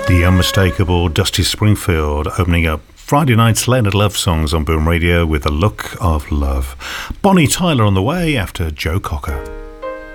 The unmistakable Dusty Springfield opening up Friday night's Leonard Love Songs on Boom Radio with The Look of Love. Bonnie Tyler on the way after Joe Cocker.